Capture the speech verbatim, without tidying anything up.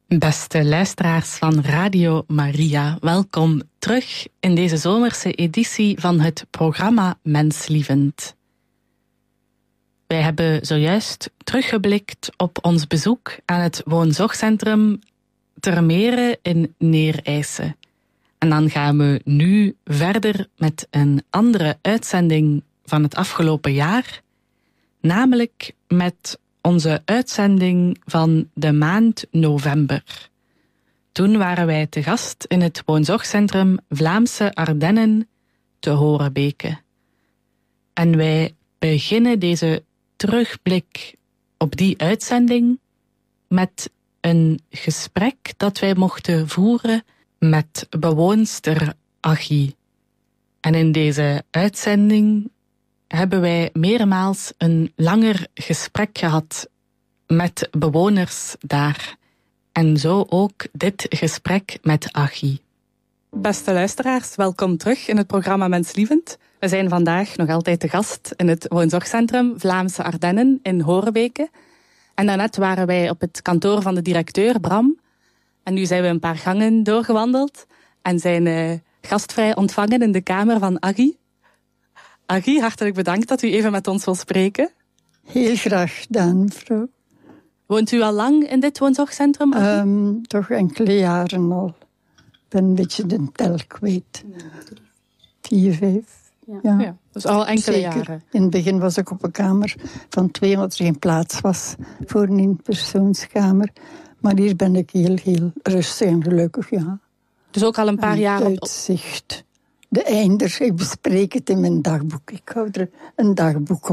Beste luisteraars van Radio Maria, welkom terug in deze zomerse editie van het programma Menslievend. Wij hebben zojuist teruggeblikt op ons bezoek aan het woonzorgcentrum Termere in Neerijse. En dan gaan we nu verder met een andere uitzending van het afgelopen jaar, namelijk met onze uitzending van de maand november. Toen waren wij te gast in het woonzorgcentrum Vlaamse Ardennen te Horebeke. En wij beginnen deze terugblik op die uitzending met een gesprek dat wij mochten voeren met bewoonster Aggie. En in deze uitzending hebben wij meermaals een langer gesprek gehad met bewoners daar. En zo ook dit gesprek met Aggie. Beste luisteraars, welkom terug in het programma Menslievend. We zijn vandaag nog altijd te gast in het woonzorgcentrum Vlaamse Ardennen in Horebeke. En daarnet waren wij op het kantoor van de directeur, Bram. En nu zijn we een paar gangen doorgewandeld en zijn uh, gastvrij ontvangen in de kamer van Aggie. Aggie, hartelijk bedankt dat u even met ons wil spreken. Heel graag gedaan, mevrouw. Woont u al lang in dit woonzorgcentrum? Um, toch enkele jaren al. Ik ben een beetje de tel kwijt. Vier, vijf. Ja. Ja. Ja, dus al enkele Zeker. jaren. In het begin was ik op een kamer van twee, omdat er geen plaats was voor een eenpersoonskamer. Maar hier ben ik heel, heel rustig en gelukkig, ja. Dus ook al een paar en jaar... uitzicht. De einders, ik bespreek het in mijn dagboek. Ik hou er een dagboek op.